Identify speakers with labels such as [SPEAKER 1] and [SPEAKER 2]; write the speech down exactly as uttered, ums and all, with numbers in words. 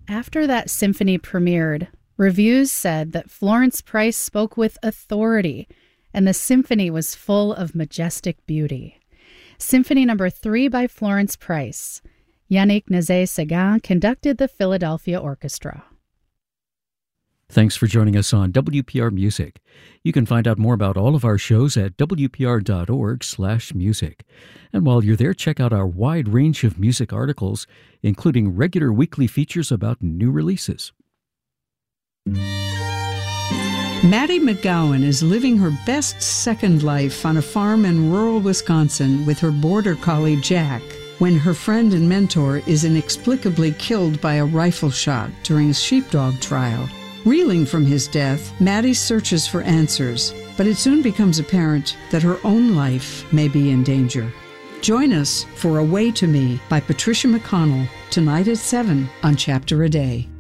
[SPEAKER 1] after that symphony premiered, reviews said that Florence Price spoke with authority, and the symphony was full of majestic beauty. Symphony Number Three by Florence Price. Yannick Nézet-Séguin conducted the Philadelphia Orchestra.
[SPEAKER 2] Thanks for joining us on W P R Music. You can find out more about all of our shows at W P R dot org slash music. And while you're there, check out our wide range of music articles, including regular weekly features about new releases.
[SPEAKER 3] Maddie McGowan is living her best second life on a farm in rural Wisconsin with her border collie Jack, when her friend and mentor is inexplicably killed by a rifle shot during a sheepdog trial. Reeling from his death, Maddie searches for answers, but it soon becomes apparent that her own life may be in danger. Join us for A Way to Me by Patricia McConnell, tonight at seven on Chapter a Day.